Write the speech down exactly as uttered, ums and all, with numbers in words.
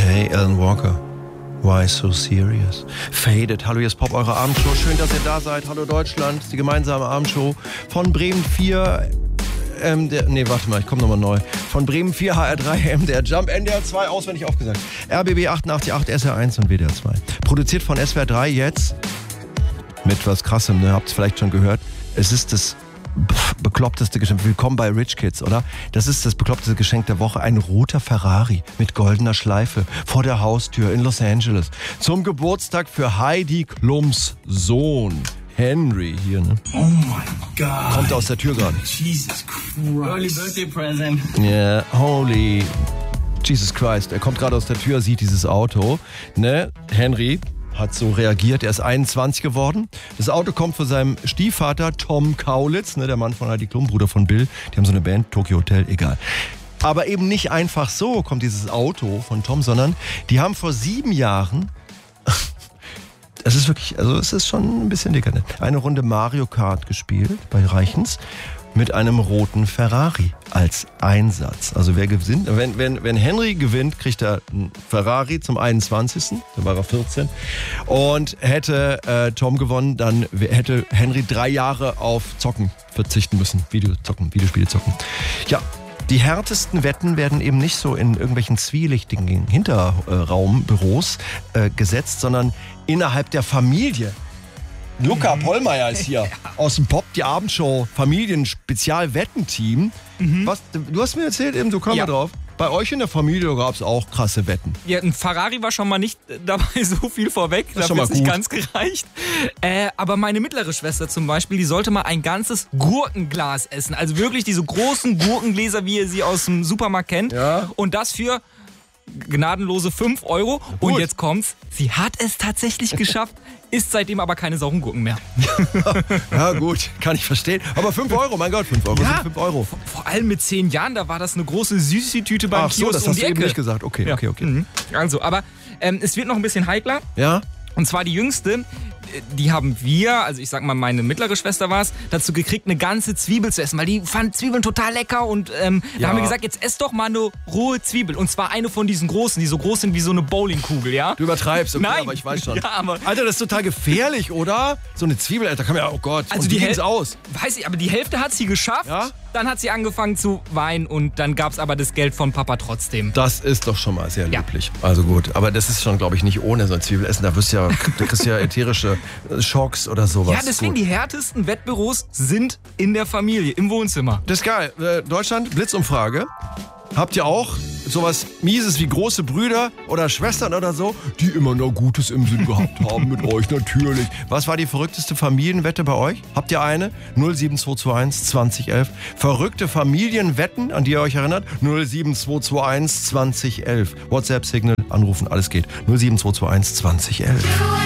Hey, Alan Walker. Why so serious? Faded. Hallo, hier ist Pop, eure Abendshow. Schön, dass ihr da seid. Hallo Deutschland. Die gemeinsame Abendshow von Bremen vier. Ähm, der, nee, warte mal, ich komme nochmal neu. Von Bremen vier, H R drei, M D R Jump, N D R zwei, auswendig aufgesagt. R B B achtundachtzig Komma acht, S R eins und W D R zwei. Produziert von S W R drei jetzt mit was Krassem, ne? Habt ihr vielleicht schon gehört. Es ist das bekloppteste Geschenk. Willkommen bei Rich Kids, oder? Das ist das bekloppteste Geschenk der Woche. Ein roter Ferrari mit goldener Schleife vor der Haustür in Los Angeles. Zum Geburtstag für Heidi Klums Sohn. Henry hier, ne? Oh mein Gott. Kommt aus der Tür gerade. Jesus Christ. Early birthday present. Ja, yeah, holy Jesus Christ. Er kommt gerade aus der Tür, sieht dieses Auto, ne? Henry hat so reagiert, er ist einundzwanzig geworden. Das Auto kommt von seinem Stiefvater Tom Kaulitz, ne, der Mann von Heidi Klum, Bruder von Bill. Die haben so eine Band, Tokyo Hotel, egal. Aber eben nicht einfach so kommt dieses Auto von Tom, sondern die haben vor sieben Jahren, es ist wirklich, also es ist schon ein bisschen dicker, ne, eine Runde Mario Kart gespielt bei Reichens mit einem roten Ferrari als Einsatz. Also wer gewinnt, wenn, wenn, wenn Henry gewinnt, kriegt er einen Ferrari zum einundzwanzigsten Da war er vierzehn Und hätte äh, Tom gewonnen, dann hätte Henry drei Jahre auf Zocken verzichten müssen. Videozocken, Videospiele zocken. Ja, die härtesten Wetten werden eben nicht so in irgendwelchen zwielichtigen Hinterraumbüros äh, gesetzt, sondern innerhalb der Familie. Luca Pollmeier ist hier aus dem Pop, die Abendshow Familien-Spezial-Wettenteam. Mhm. Was, du hast mir erzählt eben, so kam ja. man drauf. Bei euch in der Familie gab es auch krasse Wetten. Ja, ein Ferrari war schon mal nicht dabei so viel vorweg. Das ist schon Dafür mal ist nicht gut. ganz gereicht. Äh, aber meine mittlere Schwester zum Beispiel, die sollte mal ein ganzes Gurkenglas essen. Also wirklich diese großen Gurkengläser, wie ihr sie aus dem Supermarkt kennt. Ja. Und das für gnadenlose fünf Euro. Und jetzt kommt's, sie hat es tatsächlich geschafft, isst seitdem aber keine sauren Gurken mehr. Ja gut, kann ich verstehen. Aber fünf Euro, mein Gott, fünf Euro Ja, sind fünf Euro. Vor, vor allem mit zehn Jahren, da war das eine große Süßi-Tüte beim Ach so, Kiosk das um hast die du Ecke. eben nicht gesagt. Okay, Ja. okay, okay. Mhm. Also, aber ähm, es wird noch ein bisschen heikler. Ja? Und zwar die Jüngste, die haben wir, also ich sag mal, meine mittlere Schwester war es, dazu gekriegt, eine ganze Zwiebel zu essen, weil die fand Zwiebeln total lecker und ähm, Ja. da haben wir gesagt, jetzt ess doch mal eine rohe Zwiebel. Und zwar eine von diesen großen, die so groß sind wie so eine Bowlingkugel, ja? Du übertreibst, okay, Nein. aber ich weiß schon. Ja, aber Alter, das ist total gefährlich, oder? So eine Zwiebel, Alter, kann man ja, oh Gott, Also und die wie geht's Häl- aus? weiß ich, aber die Hälfte hat sie geschafft, Ja? dann hat sie angefangen zu weinen und dann gab's aber das Geld von Papa trotzdem. Das ist doch schon mal sehr Ja. löblich. Also gut, aber das ist schon, glaube ich, nicht ohne so ein Zwiebel essen. Da wirst du ja, da kriegst du ja ätherische Schocks oder sowas. Ja, deswegen Gut. die härtesten Wettbüros sind in der Familie, im Wohnzimmer. Das ist geil. Äh, Deutschland, Blitzumfrage. Habt ihr auch sowas Mieses wie große Brüder oder Schwestern oder so, die immer noch Gutes im Sinn gehabt haben mit euch natürlich? Was war die verrückteste Familienwette bei euch? Habt ihr eine? null sieben zwei zwei eins zwanzig elf. Verrückte Familienwetten, an die ihr euch erinnert? null sieben zwei zwei eins zwanzig elf. WhatsApp, Signal, anrufen, alles geht. null sieben zwei zwei eins zwanzig elf.